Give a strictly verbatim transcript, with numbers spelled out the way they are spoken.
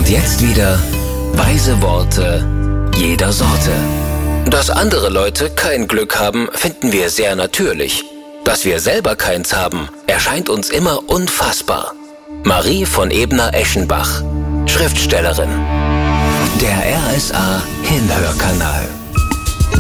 Und jetzt wieder weise Worte jeder Sorte. Dass andere Leute kein Glück haben, finden wir sehr natürlich. Dass wir selber keins haben, erscheint uns immer unfassbar. Marie von Ebner-Eschenbach, Schriftstellerin. Der R S A Hinhörkanal.